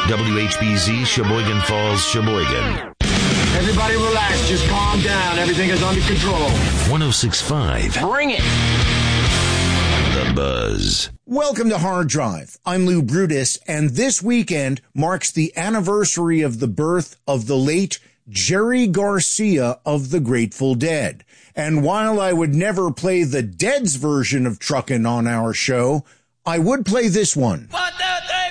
WHBZ, Sheboygan Falls, Sheboygan. Everybody relax. Just calm down. Everything is under control. 106.5. Bring it. The Buzz. Welcome to Hard Drive. I'm Lou Brutus, and this weekend marks the anniversary of the birth of the late Jerry Garcia of the Grateful Dead. And while I would never play the Dead's version of Truckin' on our show, I would play this one. 1, 2, 3,